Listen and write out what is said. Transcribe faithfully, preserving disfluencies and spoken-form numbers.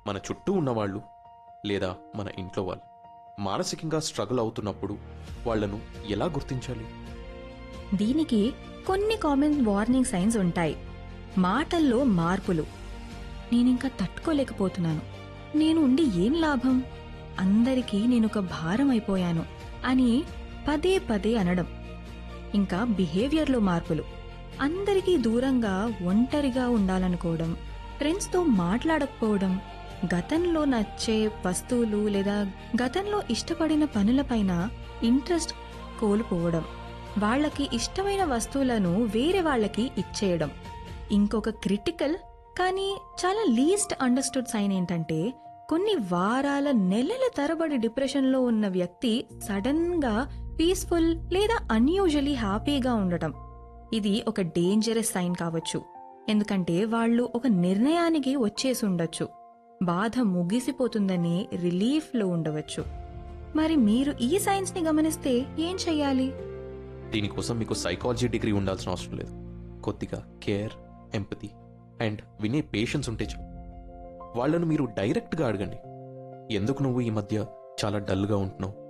మన చుట్టూ ఉన్నవాళ్ళు లేదా మన ఇంట్లో వాళ్ళు మానసికంగా స్ట్రగుల్ అవుతున్నప్పుడు వాళ్లను ఎలా గుర్తించాలి? దీనికి కొన్ని కామన్ వార్నింగ్ సైన్స్ ఉంటాయి. మాటల్లో మార్పులు, నేనింకా తట్టుకోలేకపోతున్నాను, నేను ఉండి ఏం లాభం, అందరికీ నేనొక భారం అయిపోయాను అని పదే పదే అనడం. ఇంకా బిహేవియర్లో మార్పులు, అందరికీ దూరంగా ఒంటరిగా ఉండాలనుకోవడం, ఫ్రెండ్స్తో మాట్లాడకపోవడం, గతంలో నచ్చే వస్తువులు లేదా గతంలో ఇష్టపడిన పనులపైన ఇంట్రెస్ట్ కోల్పోవడం, వాళ్లకి ఇష్టమైన వస్తువులను వేరే వాళ్లకి ఇచ్చేయడం. ఇంకొక క్రిటికల్ కానీ చాలా లీస్ట్ అండర్స్టూడ్ సైన్ ఏంటంటే, కొన్ని వారాల నెలల తరబడి డిప్రెషన్లో ఉన్న వ్యక్తి సడన్ గా పీస్ఫుల్ లేదా అన్యూజువలీ హ్యాపీగా ఉండటం. ఇది ఒక డేంజరస్ సైన్ కావచ్చు, ఎందుకంటే వాళ్ళు ఒక నిర్ణయానికి వచ్చేసి ఉండొచ్చు, బాధ ముగిసిపోతుందని రిలీఫ్ లో ఉండవచ్చు. మరి మీరు ఈ సైన్స్ ని గమనిస్తే ఏం చెయ్యాలి? దీనికోసం మీకు సైకాలజీ డిగ్రీ ఉండాల్సిన అవసరం లేదు. కొద్దిగా కేర్, ఎంపతి అండ్ వినే పేషెన్స్ ఉంటే చాలు. వాళ్లను మీరు డైరెక్ట్గా అడగండి, ఎందుకు నువ్వు ఈ మధ్య చాలా డల్గా ఉంటున్నావు,